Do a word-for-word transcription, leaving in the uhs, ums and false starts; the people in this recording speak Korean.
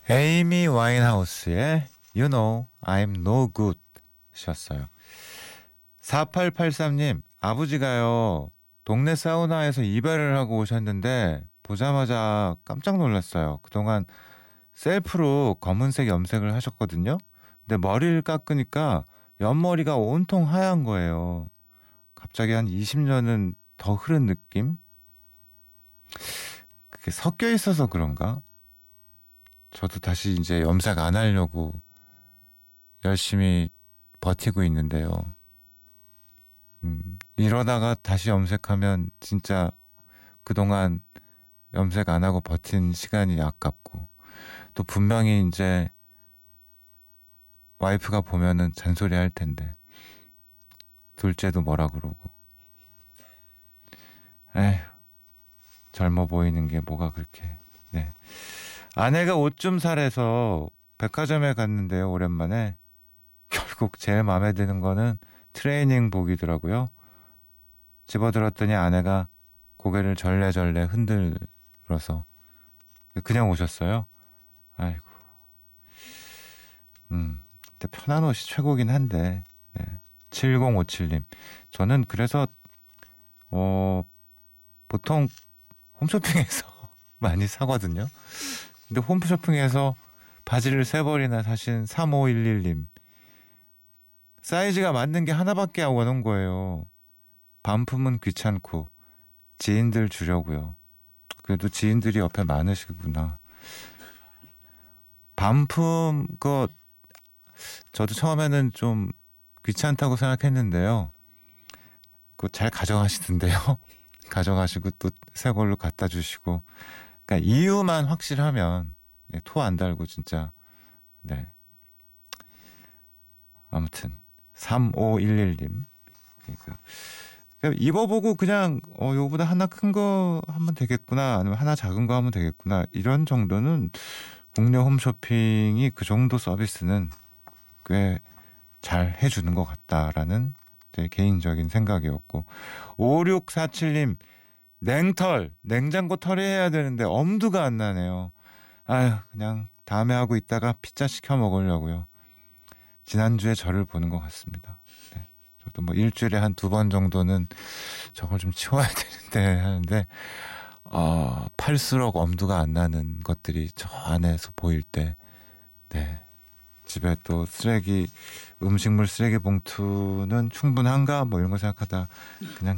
에이미 와인하우스의 You know I'm no good 셨어요. 사팔팔삼 님, 아버지가요 동네 사우나에서 이발을 하고 오셨는데 보자마자 깜짝 놀랐어요. 그동안 셀프로 검은색 염색을 하셨거든요. 근데 머리를 깎으니까 옆머리가 온통 하얀 거예요. 갑자기 한 이십 년은 더 흐른 느낌? 그게 섞여 있어서 그런가? 저도 다시 이제 염색 안 하려고 열심히 버티고 있는데요. 음, 이러다가 다시 염색하면 진짜 그동안 염색 안 하고 버틴 시간이 아깝고, 또 분명히 이제 와이프가 보면은 잔소리 할 텐데, 둘째도 뭐라 그러고. 에휴, 젊어 보이는 게 뭐가 그렇게. 네. 아내가 옷 좀 사래서 백화점에 갔는데요, 오랜만에. 결국 제일 마음에 드는 거는 트레이닝복이더라고요. 집어들었더니 아내가 고개를 절레절레 흔들어서 그냥 오셨어요. 아이고. 음, 근데 편한 옷이 최고긴 한데. 네. 칠공오칠 님, 저는 그래서 어 보통 홈쇼핑에서 많이 사거든요. 근데 홈쇼핑에서 바지를 세 벌이나 사신 삼오일일 님, 사이즈가 맞는 게 하나밖에 안 오는 거예요. 반품은 귀찮고 지인들 주려고요. 그래도 지인들이 옆에 많으시구나. 반품 거 저도 처음에는 좀 귀찮다고 생각했는데요. 그거 잘 가져가시던데요. 가져가시고 또 새 걸로 갖다 주시고. 그러니까 이유만 확실하면 네, 토 안 달고 진짜. 네. 아무튼 삼오일일 님. 그러니까 그냥 입어보고 그냥 어 요거보다 하나 큰 거 하면 되겠구나, 아니면 하나 작은 거 하면 되겠구나, 이런 정도는 국내 홈쇼핑이 그 정도 서비스는 꽤 잘 해주는 것 같다라는 제 개인적인 생각이었고, 오육사칠 님, 냉털 냉장고 털이해야 되는데 엄두가 안 나네요. 아휴, 그냥 다음에 하고 있다가 피자 시켜 먹으려고요. 지난주에 저를 보는 것 같습니다. 네. 저도 뭐 일주일에 한 두 번 정도는 저걸 좀 치워야 되는데 하는데, 어, 팔수록 엄두가 안 나는 것들이 저 안에서 보일 때, 네. 집에 또 쓰레기, 음식물 쓰레기 봉투는 충분한가 뭐 이런 거 생각하다 그냥